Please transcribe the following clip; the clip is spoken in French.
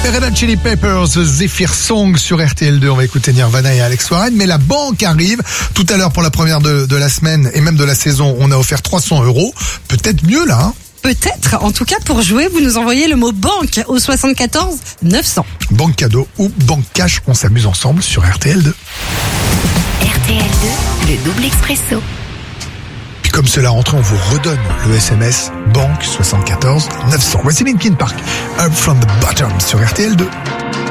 Red Hot Chili Peppers, Zephyr Song sur RTL2. On va écouter Nirvana et Alex Warren. Mais la banque arrive. Tout à l'heure, pour la première de la semaine et même de la saison, on a offert 300 €. Peut-être mieux là, hein. Peut-être. En tout cas, pour jouer, vous nous envoyez le mot banque au 74 900. Banque cadeau ou banque cash, on s'amuse ensemble sur RTL2. RTL2, le double expresso. Puis comme cela rentre, on vous redonne le SMS banque 74 900. Voici Linkin Park, Up from the Bottom sur RTL2.